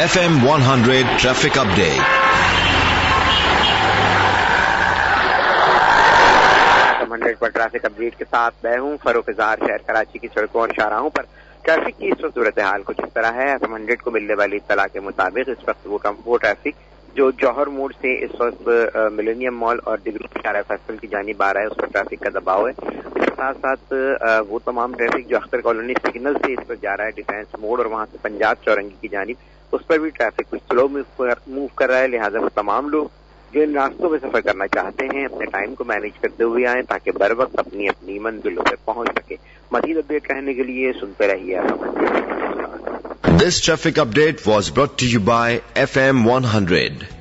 FM 100 traffic update. FM 100 पर traffic update के साथ मैं हूं फरूख इज़हार। शहर कराची की सड़कों और शाहराहों पर ट्रैफिक की इस वक्त सूरत हाल कुछ इस तरह है। FM 100 को मिलने वाली इत्तला के मुताबिक इस वक्त वो ट्रैफिक जो जौहर मोड़ से इस वक्त मिलेनियम मॉल और डिग्री इशारा फैसल की जानिब आ रहा है, उस पर ट्रैफिक का दबाव है। इसके साथ साथ वो तमाम ट्रैफिक जो अख्तर कॉलोनी सिग्नल से इस पर जा रहा है डिफेंस मोड़ और वहां से पंजाब चौरंगी की जानिब, उस पर भी ट्रैफिक कुछ स्लो मूव कर रहा है। लिहाजा वो तमाम लोग जो इन रास्तों में सफर करना चाहते हैं अपने टाइम को मैनेज करते हुए आए ताकि बर वक्त अपनी अपनी मंजिलों पर पहुंच सके। मजीद अपडेट रहने के लिए सुनते रहिए। This traffic update was brought to you by FM 100.